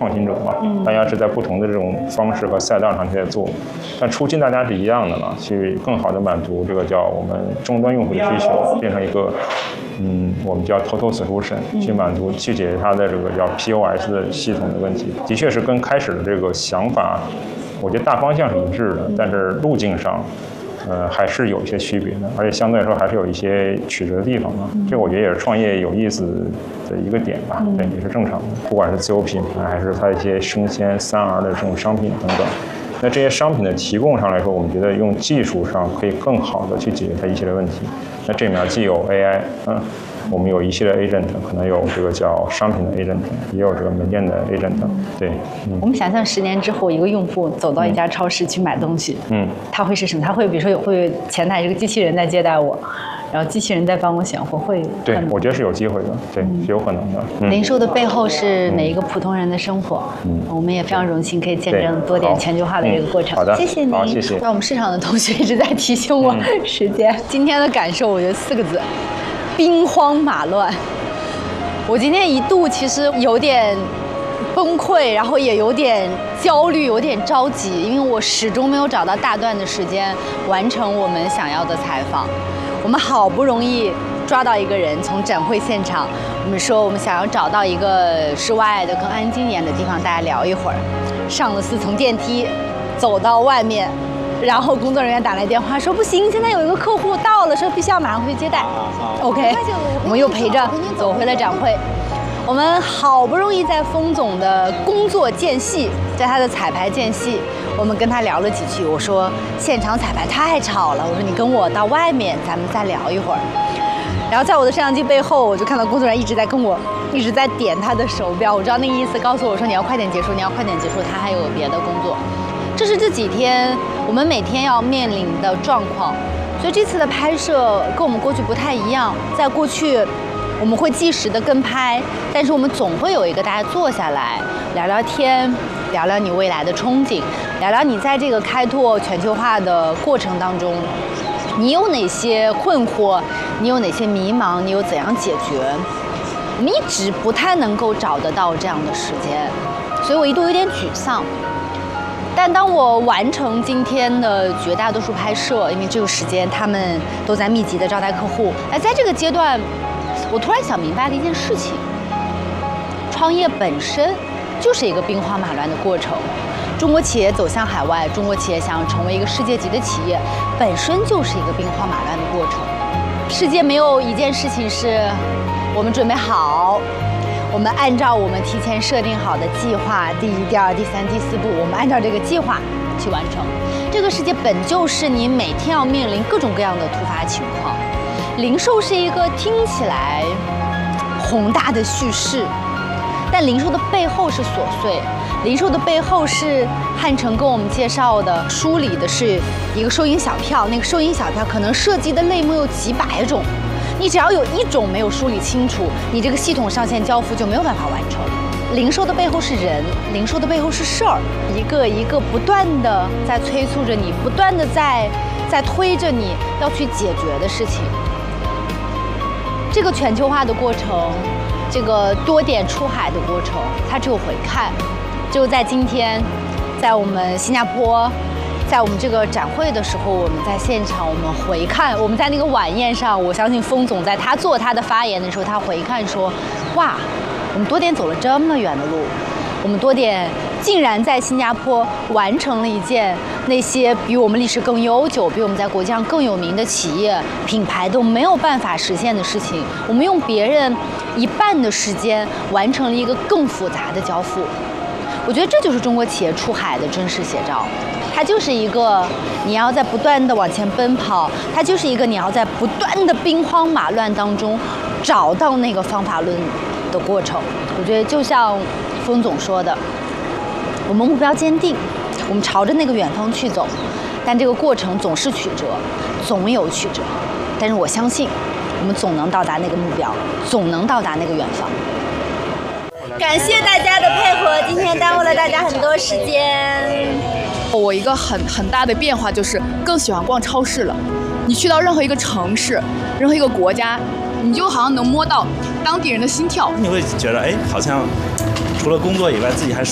创新者嘛，大家是在不同的这种方式和赛道上去在做，但初心大家是一样的嘛，去更好的满足这个叫我们终端用户的需求，变成一个我们叫 total solution， 去满足去解决它的这个叫 POS 的系统的问题，的确是跟开始的这个想法，我觉得大方向是一致的，但是路径上。还是有一些区别的，而且相对来说还是有一些曲折的地方嘛。这我觉得也是创业有意思的一个点吧，对，也是正常的。不管是自有品牌，还是它一些生鲜3R 的这种商品等等，那这些商品的提供上来说，我们觉得用技术上可以更好的去解决它一系列问题。那这里面既有 AI，我们有一系列 agent， 可能有这个叫商品的 agent， 也有这个门店的 agent， 对。 我们想象10年之后，一个用户走到一家超市去买东西，他会是什么？他会比如说会前台是个机器人在接待我，然后机器人在帮我选货，会。 对，我觉得是有机会的，对，是有可能的。 零售的背后是哪一个普通人的生活？我们也非常荣幸可以见证多点全球化的这个过程。 好的， 谢谢您。 好，谢谢。 那我们市场的同学一直在提醒我时间。今天的感受，我觉得4个字。兵荒马乱，我今天一度其实有点崩溃，然后也有点焦虑，有点着急，因为我始终没有找到大段的时间完成我们想要的采访。我们好不容易抓到一个人，从展会现场，我们说我们想要找到一个室外的更安静一点的地方，大家聊一会儿。上了4层电梯，走到外面。然后工作人员打来电话说不行，现在有一个客户到了，说必须要马上回去接待。OK， 我们又陪着走回了展会。我们好不容易在封总的工作间隙，在他的彩排间隙，我们跟他聊了几句。我说现场彩排太吵了，我说你跟我到外面，咱们再聊一会儿。然后在我的摄像机背后，我就看到工作人员一直在点他的手表，我知道那个意思，告诉我说你要快点结束，你要快点结束，他还有别的工作。这是这几天我们每天要面临的状况，所以这次的拍摄跟我们过去不太一样。在过去，我们会即时的跟拍，但是我们总会有一个大家坐下来聊聊天，聊聊你未来的憧憬，聊聊你在这个开拓全球化的过程当中，你有哪些困惑，你有哪些迷茫，你有怎样解决。我们一直不太能够找得到这样的时间，所以我一度有点沮丧。但当我完成今天的绝大多数拍摄，因为这个时间他们都在密集的招待客户，而在这个阶段，我突然想明白了一件事情：创业本身就是一个兵荒马乱的过程。中国企业走向海外，中国企业想要成为一个世界级的企业，本身就是一个兵荒马乱的过程。世界没有一件事情是我们准备好。我们按照我们提前设定好的计划，第1、第2、第3、第4步，我们按照这个计划去完成。这个世界本就是你每天要面临各种各样的突发情况。零售是一个听起来宏大的叙事，但零售的背后是琐碎，零售的背后是汉城跟我们介绍的，梳理的是一个收银小票，那个收银小票可能涉及的类目有几百种。你只要有一种没有梳理清楚，你这个系统上线交付就没有办法完成。零售的背后是人，零售的背后是事儿，一个一个不断的在催促着你，不断的在推着你要去解决的事情。这个全球化的过程，这个多点出海的过程，它只有回看。只有在今天，在我们新加坡。在我们这个展会的时候，我们在现场，我们回看，我们在那个晚宴上，我相信封总在他做他的发言的时候，他回看说：“哇，我们多点走了这么远的路，我们多点竟然在新加坡完成了一件那些比我们历史更悠久、比我们在国际上更有名的企业品牌都没有办法实现的事情。我们用别人1半的时间完成了一个更复杂的交付。”我觉得这就是中国企业出海的真实写照。它就是一个你要在不断的往前奔跑，它就是一个你要在不断的兵荒马乱当中找到那个方法论的过程。我觉得就像封总说的，我们目标坚定，我们朝着那个远方去走，但这个过程总是曲折，总有曲折。但是我相信，我们总能到达那个目标，总能到达那个远方。感谢大家的配合，今天耽误了大家很多时间。 我一个很大的变化就是更喜欢逛超市了。你去到任何一个城市，任何一个国家，你就好像能摸到当地人的心跳。 你会觉得，哎，好像除了工作以外，自己还